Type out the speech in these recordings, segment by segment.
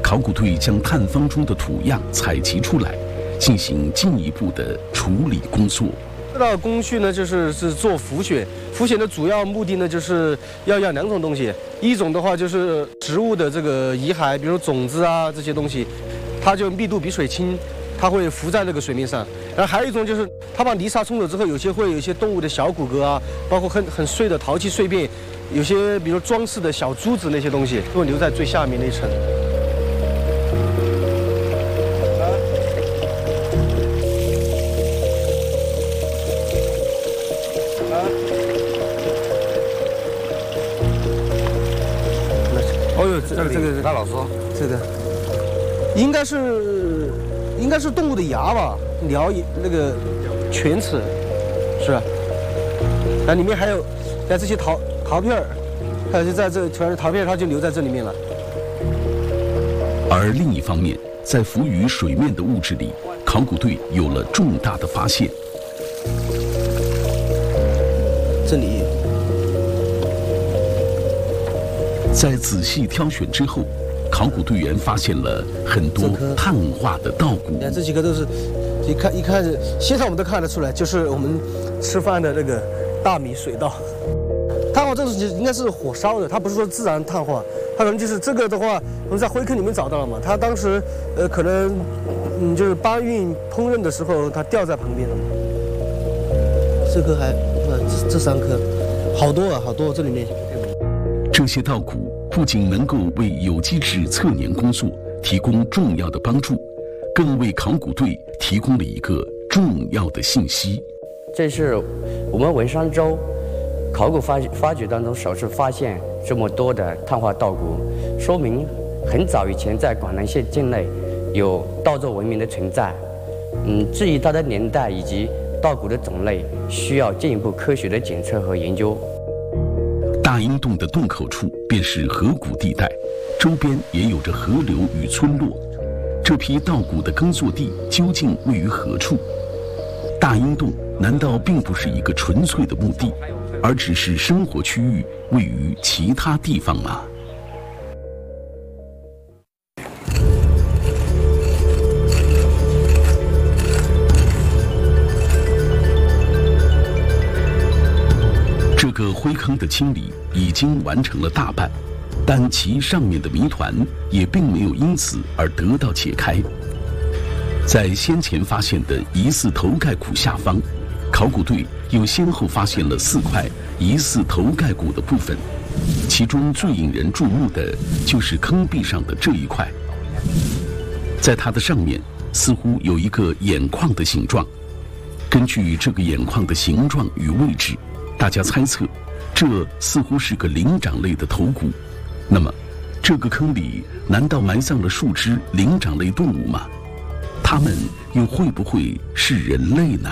考古队将探方中的土样采集出来，进行进一步的处理工作。 这道工序呢，是做浮选。浮选的主要目的呢，就是要2种东西，一种的话就是植物的这个遗骸，比如种子啊这些东西，它就密度比水轻，它会浮在那个水面上。然后还有一种就是，它把泥沙冲走之后，会有一些动物的小骨骼啊，包括很碎的陶器碎片，有些比如装饰的小珠子那些东西，都会留在最下面那一层。这个那老师， 这个应该是动物的牙吧，獠那个犬齿，是吧？那里面还有这些陶片儿，还有就在这全是陶片，它就留在这里面了。 而另一方面，在浮于水面的物质里，考古队有了重大的发现。 这里。 在仔细挑选之后，考古队员发现了很多碳化的稻谷。 这几颗都是，一看，现在我们都看得出来，就是我们吃饭的那个大米水稻。碳化这种应该是火烧的，它不是说自然碳化，它可能就是这个的话，我们在灰坑里面找到了嘛。它当时可能就是搬运烹饪的时候，它掉在旁边了嘛。这颗还这3颗，好多啊，好多这里面。 这些稻谷不仅能够为有机质测年工作提供重要的帮助，更为考古队提供了一个重要的信息。 这是我们文山州考古发掘当中首次发现这么多的碳化稻谷，说明很早以前在广南县境内有稻作文明的存在。至于它的年代以及稻谷的种类，需要进一步科学的检测和研究。 大英洞的洞口处便是河谷地带，周边也有着河流与村落。这批稻谷的耕作地究竟位于何处？大英洞难道并不是一个纯粹的墓地，而只是生活区域位于其他地方吗？这个灰坑的清理已经完成了大半，但其上面的谜团也并没有因此而得到解开。在先前发现的疑似头盖骨下方，考古队又先后发现了4块疑似头盖骨的部分，其中最引人注目的就是坑壁上的这一块，在它的上面似乎有一个眼眶的形状。根据这个眼眶的形状与位置，大家猜测，这似乎是个灵长类的头骨。那么，这个坑里难道埋葬了数只灵长类动物吗？它们又会不会是人类呢？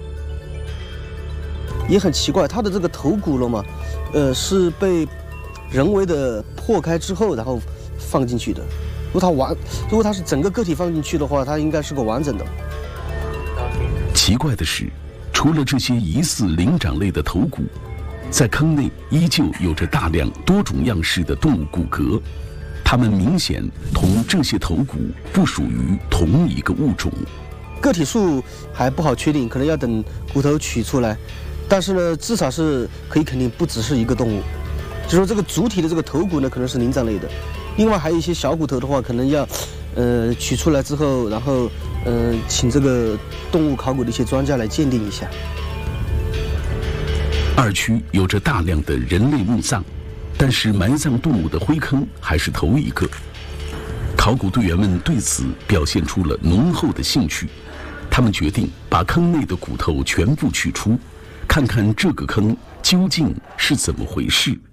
也很奇怪，它的这个头骨了嘛，是被人为的破开之后，然后放进去的。如果它是整个个体放进去的话，它应该是个完整的。 奇怪的是，除了这些疑似灵长类的头骨，在坑内依旧有着大量多种样式的动物骨骼，它们明显同这些头骨不属于同一个物种。 个体数还不好确定，可能要等骨头取出来。但是呢，至少是可以肯定不只是一个动物，就说这个主体的这个头骨呢，可能是灵长类的。另外还有一些小骨头的话，可能要取出来之后，然后请这个动物考古的一些专家来鉴定一下。 2区有着大量的人类墓葬，但是埋葬动物的灰坑还是头一个。考古队员们对此表现出了浓厚的兴趣，他们决定把坑内的骨头全部取出，看看这个坑究竟是怎么回事。